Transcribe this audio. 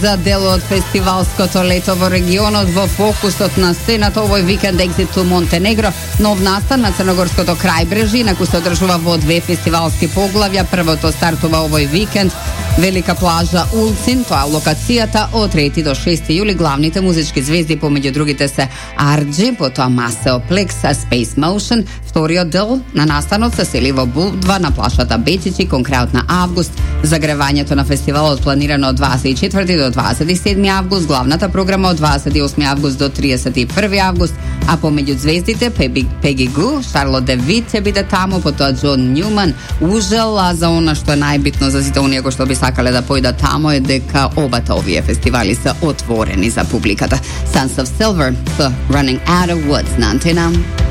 за дел од фестивалското лето во регионот. Во фокусот на сцената овој викенд Exit to Montenegro, нов настан на Црногорското крајбрежје, на кој се одржува во 2 фестивалски поглавја. Првото стартува овој викенд. Велика плажа Улцин, тоа локацијата од 3 до 6 јули. Главните музички звезди помеѓу другите се Арджи, потоа Масеоплекс, Space Motion. Вториот дел на настанот се сели во Будва на плашата Бечичи кон крајот на август. Загревањето на фестивалот планирано од 24 до 27 август, главната програма од 28 август до 31 август, а помеѓу звездите Пеги Гу, Шарлот Девит ќе биде таму, потоа Џон Њуман, Ужел, а за она што е најбитно за сите оние кои што би сакале да појдат таму е дека обата овие фестивали се отворени за публиката. Sons of Silver, Running Out of Woods на Антена.